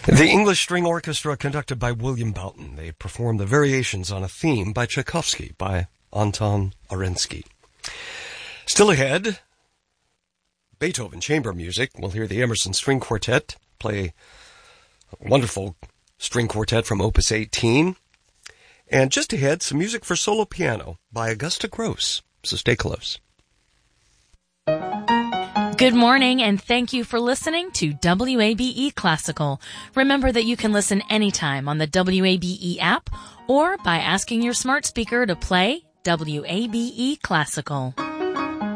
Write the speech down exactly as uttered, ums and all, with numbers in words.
The English String Orchestra, conducted by William Boughton. They performed the variations on a theme by Tchaikovsky by Anton Arensky. Still ahead, Beethoven chamber music. We'll hear the Emerson String Quartet play a wonderful string quartet from Opus eighteen. And just ahead, some music for solo piano by Augusta Gross. So stay close. Good morning, and thank you for listening to W A B E Classical. Remember that you can listen anytime on the W A B E app or by asking your smart speaker to play W A B E Classical.